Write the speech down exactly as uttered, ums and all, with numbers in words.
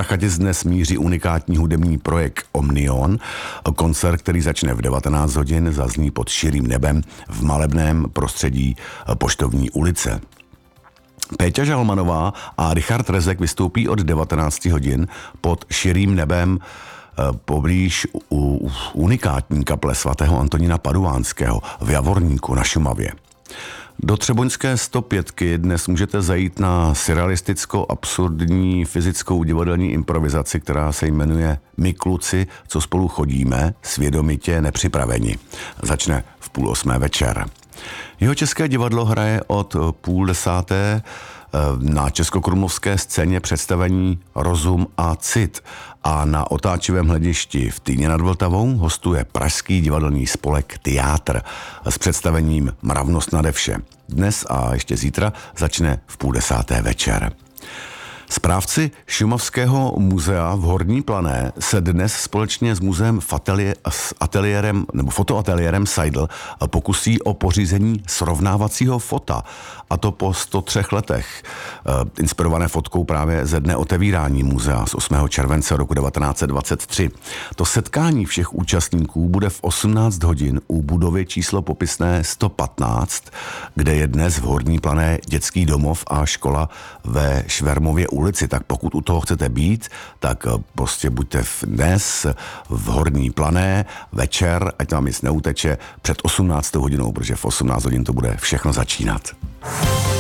Prachatic dnes míří unikátní hudební projekt Omnion. Koncert, který začne v devatenáct hodin, zazní pod širým nebem v malebném prostředí Poštovní ulice. Péťa Žalmanová a Richard Rezek vystoupí od devatenáct hodin pod širým nebem poblíž u unikátní kaple svatého Antonína Paduvánského v Javorníku na Šumavě. Do třeboňské sto pět dnes můžete zajít na surrealistickou, absurdní fyzickou divadelní improvizaci, která se jmenuje My kluci, co spolu chodíme, svědomitě nepřipraveni. Začne v půl osmé večer. Jeho české divadlo hraje od půl desáté na českokrumlovské scéně představení Rozum a cit a na otáčivém hledišti v Týně nad Vltavou hostuje pražský divadelní spolek Teátr s představením Mravnost nade vše. Dnes a ještě zítra začne v půl desáté večer. Správci Šumavského muzea v Horní Plané se dnes společně s muzeem s ateliérem, nebo fotoateliérem Seidl pokusí o pořízení srovnávacího fota, a to po sto třech letech, inspirované fotkou právě ze dne otevírání muzea z osmého července roku devatenáct set dvacet tři. To setkání všech účastníků bude v osmnáct hodin u budovy číslo popisné sto patnáct, kde je dnes v Horní Plané dětský domov a škola ve Švermově ulici. Tak pokud u toho chcete být, tak prostě buďte dnes v Horní Plané večer, ať vám nic neuteče, před osmnáctou hodinou, protože v osmnáct hodin to bude všechno začínat.